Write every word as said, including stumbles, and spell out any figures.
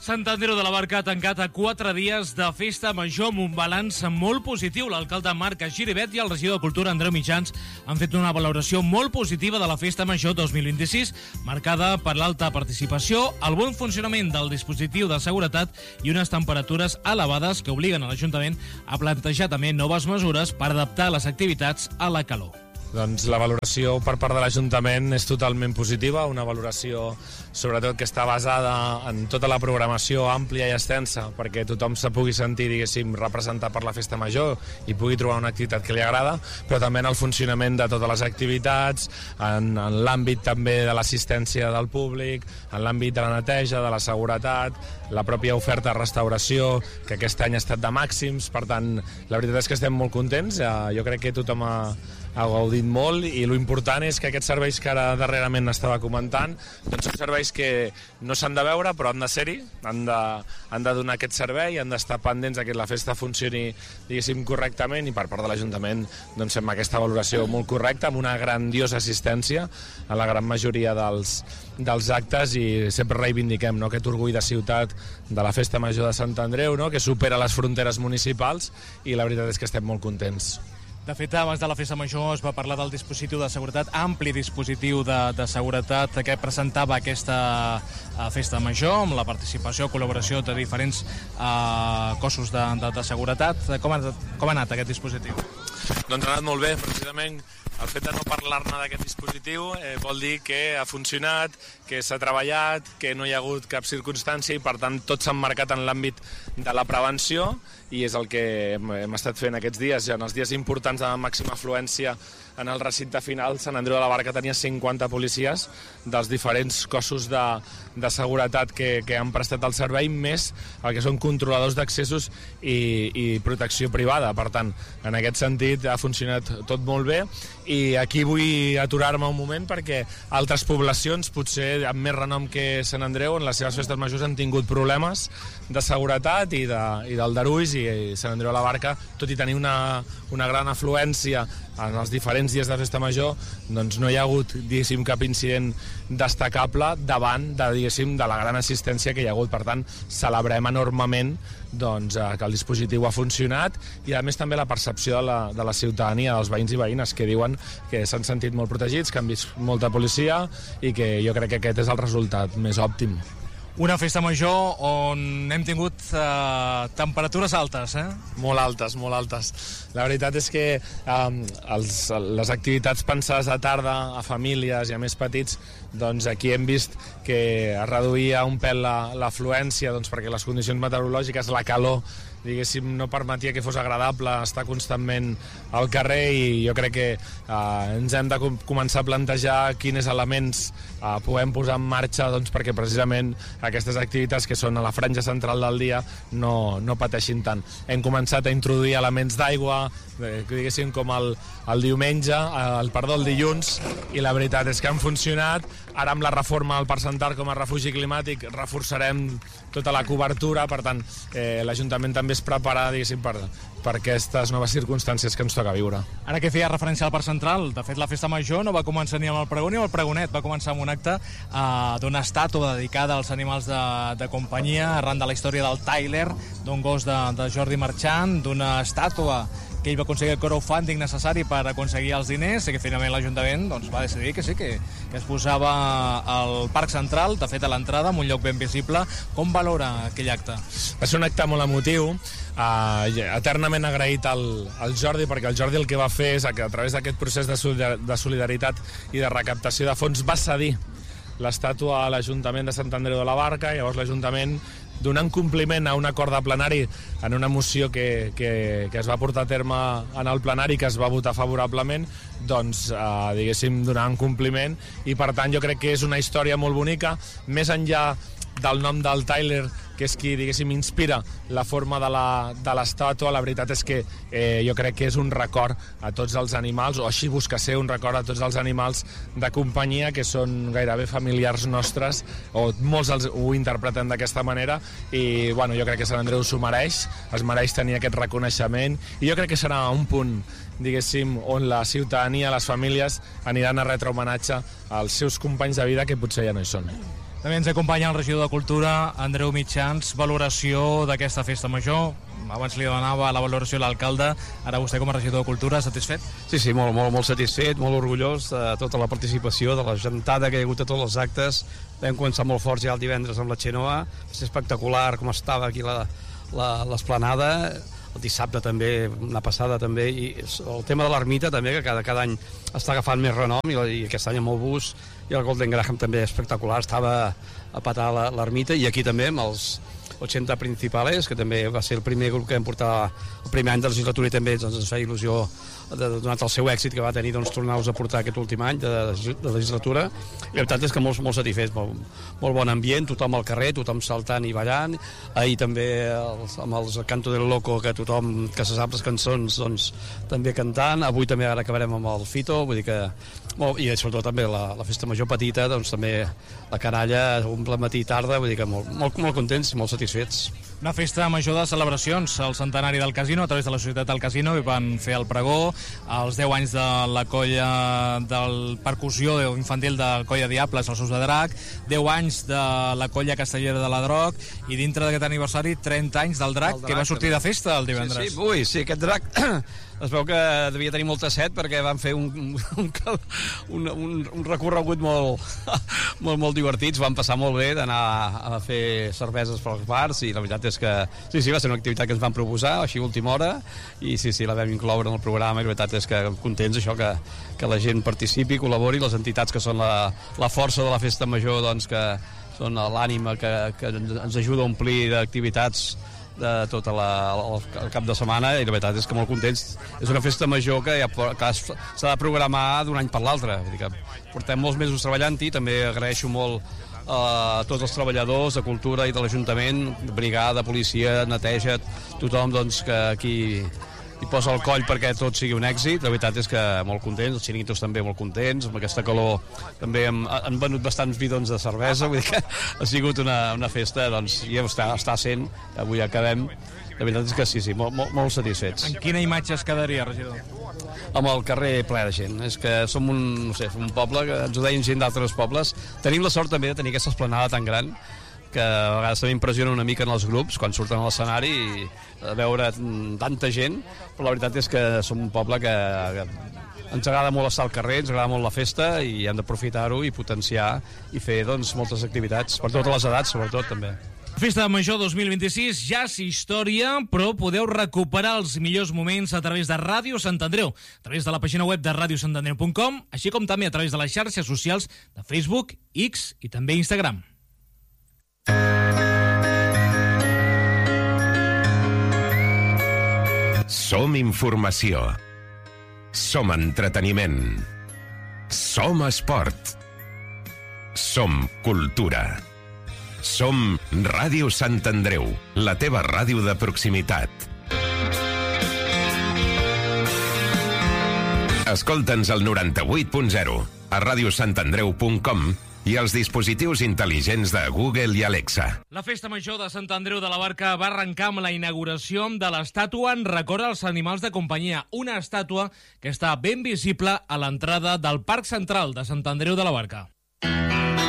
Sant Andreu de la Barca ha tancat a quatre dies de festa major amb un balanç molt positiu. L'alcalde Marc Giribet i el regidor de Cultura, Andreu Mitjans, han fet una valoració molt positiva de la festa major dos mil vint-i-sis, marcada per l'alta participació, el bon funcionament del dispositiu de seguretat i unes temperatures elevades que obliguen a l'Ajuntament a plantejar també noves mesures per adaptar les activitats a la calor. Doncs la valoració per part de l'Ajuntament és totalment positiva, una valoració sobretot que està basada en tota la programació àmplia i extensa perquè tothom se pugui sentir, diguéssim, representat per la festa major i pugui trobar una activitat que li agrada, però també en el funcionament de totes les activitats, en, en l'àmbit també de l'assistència del públic, en l'àmbit de la neteja, de la seguretat, la pròpia oferta de restauració, que aquest any ha estat de màxims, per tant, la veritat és que estem molt contents, jo crec que tothom ha ha gaudit molt i l'important és que aquests serveis que ara darrerament estava comentant doncs són serveis que no s'han de veure però han de ser-hi, han de, han de donar aquest servei, han d'estar pendents que la festa funcioni, diguéssim, correctament i per part de l'Ajuntament doncs fem aquesta valoració molt correcta amb una grandiosa assistència a la gran majoria dels, dels actes i sempre reivindiquem, no?, aquest orgull de ciutat de la festa major de Sant Andreu, no?, que supera les fronteres municipals i la veritat és que estem molt contents. De fet, abans de la festa major es va parlar del dispositiu de seguretat, ampli dispositiu de, de seguretat que presentava aquesta uh, festa major, amb la participació, col·laboració de diferents uh, cossos de, de, de seguretat. Com ha, com ha anat aquest dispositiu? Doncs ha anat molt bé, precisament. El fet de no parlar-ne d'aquest dispositiu eh, vol dir que ha funcionat, que s'ha treballat, que no hi ha hagut cap circumstància i per tant tot s'ha emmarcat en l'àmbit de la prevenció i és el que hem, hem estat fent aquests dies. Ja en els dies importants de màxima afluència en el recinte final, Sant Andreu de la Barca tenia cinquanta policies dels diferents cossos de, de seguretat que, que han prestat el servei, més el que són controladors d'accessos i, i protecció privada. Per tant, en aquest sentit ha funcionat tot molt bé i aquí vull aturar-me un moment perquè altres poblacions, potser amb més renom que Sant Andreu, en les seves festes majors han tingut problemes de seguretat i, de, i d'aldarulls i Sant Andreu de la Barca, tot i tenir una, una gran afluència en els diferents dies de festa major, doncs no hi ha hagut, diguéssim, cap incident destacable davant de, diguéssim, de la gran assistència que hi ha hagut. Per tant, celebrem enormement doncs, que el dispositiu ha funcionat i a més també la percepció de la, de la ciutadania, dels veïns i veïnes que diuen que s'han sentit molt protegits, que han vist molta policia i que jo crec que aquest és el resultat més òptim. Una festa major on hem tingut eh, temperatures altes, eh? Molt altes, molt altes. La veritat és que eh, els, les activitats pensades a tarda, a famílies i a més petits, doncs aquí hem vist que es reduïa un pèl l'afluència doncs perquè les condicions meteorològiques, la calor, diguéssim, no permetia que fos agradable estar constantment al carrer i jo crec que eh, ens hem de com començar a plantejar quins elements eh, podem posar en marxa doncs, perquè precisament aquestes activitats que són a la franja central del dia no, no pateixin tant. Hem començat a introduir elements d'aigua, eh, diguéssim com el, el diumenge, el, perdó, el dilluns, i la veritat és que han funcionat. Ara amb la reforma del Parc Central com a refugi climàtic reforçarem tota la cobertura, per tant eh, l'Ajuntament també es prepara, diguéssim, per, per aquestes noves circumstàncies que ens toca viure. Ara que feia referència al Parc Central, de fet la festa major no va començar ni amb el pregó ni amb el pregonet, va començar amb un acte eh, d'una estàtua dedicada als animals de, de companyia, arran de la història del Tyler, d'un gos de, de Jordi Marchant, d'una estàtua que ell va aconseguir el crowdfunding necessari per aconseguir els diners i que finalment l'Ajuntament doncs, va decidir que sí, que, que es posava al Parc Central, de fet a l'entrada, en un lloc ben visible. Com valora aquell acte? Va ser un acte molt emotiu, uh, eternament agraït al, al Jordi, perquè el Jordi el que va fer és que a través d'aquest procés de solidaritat i de recaptació de fons va cedir l'estàtua a l'Ajuntament de Sant Andreu de la Barca, i llavors l'Ajuntament, donant compliment a un acord de plenari en una moció que, que, que es va portar a terme en el plenari, que es va votar favorablement, doncs, eh, diguéssim, donant compliment, i per tant jo crec que és una història molt bonica, més enllà del nom del Tyler, que és qui, diguéssim, inspira la forma de l'estàtua. La veritat és que eh, jo crec que és un record a tots els animals, o així busca ser un record a tots els animals de companyia que són gairebé familiars nostres, o molts els, ho interpreten d'aquesta manera, i bueno, jo crec que Sant Andreu s'ho mereix, es mereix tenir aquest reconeixement, i jo crec que serà un punt, diguéssim, on la ciutadania, les famílies, aniran a retre homenatge als seus companys de vida que potser ja no hi són. També ens acompanya el regidor de Cultura, Andreu Mitjans. Valoració d'aquesta festa major. Abans li donava la valoració a l'alcalde, ara vostè com a regidor de Cultura, satisfet? Sí, sí, molt, molt, molt satisfet, molt orgullós de tota la participació, de la gentada que hi ha hagut a tots els actes. Vam començar molt forts ja el divendres amb la Xenoa, va ser espectacular com estava aquí l'esplanada, el dissabte també, una passada també, i el tema de l'ermita també, que cada, cada any està agafant més renom, i, i aquest any amb el bus, i el Golden Graham també espectacular, estava a patar l'ermita, i aquí també amb els ochenta principales, que també va ser el primer grup que vam portar el primer any de legislatura, i també doncs, ens feia il·lusió, de, donat el seu èxit que va tenir, doncs, tornar-los a portar aquest últim any de, de legislatura. I la veritat és que molt, molt satisfets, molt, molt bon ambient, tothom al carrer, tothom saltant i ballant. Ahir també els, amb els Canto del Loco, que tothom que se sap les cançons, doncs, també cantant. Avui també ara acabarem amb el Fito, vull dir que molt, i sobretot també la, la festa major petita, doncs també la canalla omple matí i tarda, vull dir que molt, molt, molt contents i molt satisfets. Una festa major de celebracions, el centenari del casino, a través de la Societat del Casino, i van fer el pregó, els deu anys de la colla del percussió infantil de Colla Diables, els Ous de Drac, deu anys de la colla castellera de la Droc, i dintre d'aquest aniversari, trenta anys del Drac, drac que va sortir de festa el divendres. Sí, sí, ui, sí, aquest Drac es veu que devia tenir molta set, perquè van fer un, un, un, un, un recorregut molt, molt, molt divertits, van passar molt bé d'anar a fer cerveses pels bars, i la veritat és que sí, sí, va ser una activitat que ens van proposar així a última hora, i sí, sí, la vam incloure en el programa, i la veritat és que contents això, que, que la gent participi, col·labori, les entitats que són la, la força de la festa major, doncs que són l'ànima que, que ens ajuda a omplir d'activitats de tot la, el, el cap de setmana, i la veritat és que molt contents. És una festa major que, ja, que s'ha de programar d'un any per l'altre, vull dir que portem molts mesos treballant-hi. També agraeixo molt a tots els treballadors de Cultura i de l'Ajuntament, brigada, policia, neteja, tothom doncs, que aquí hi posa el coll perquè tot sigui un èxit. La veritat és que molt contents, els xiringuitos també molt contents, amb aquesta calor també hem, han venut bastants bidons de cervesa, vull dir que ha sigut una, una festa, doncs, i està, està sent, avui acabem. La veritat és que sí, sí, molt, molt, molt satisfets. En quina imatge es quedaria, regidor? Amb el carrer ple de gent. És que som un, no sé, un poble, que ens ho deien gent d'altres pobles. Tenim la sort també de tenir aquesta esplanada tan gran, que a vegades també impressiona una mica en els grups quan surten a l'escenari i veure tanta gent, però la veritat és que som un poble que, que ens agrada molt estar al carrer, ens agrada molt la festa, i hem d'aprofitar-ho i potenciar i fer doncs, moltes activitats, per totes les edats sobretot també. Festa Major dos mil vint-i-sis ja és història, però podeu recuperar els millors moments a través de Ràdio Sant Andreu, a través de la pàgina web de radio sant andreu punt com, així com també a través de les xarxes socials de Facebook, X i també Instagram. Som informació. Som entreteniment. Som esport. Som cultura. Som Ràdio Sant Andreu, la teva ràdio de proximitat. Escolta'ns al noranta-vuit punt zero, a radio sant andreu punt com i als dispositius intel·ligents de Google i Alexa. La Festa Major de Sant Andreu de la Barca va arrencar amb la inauguració de l'estàtua en record als animals de companyia, una estàtua que està ben visible a l'entrada del Parc Central de Sant Andreu de la Barca.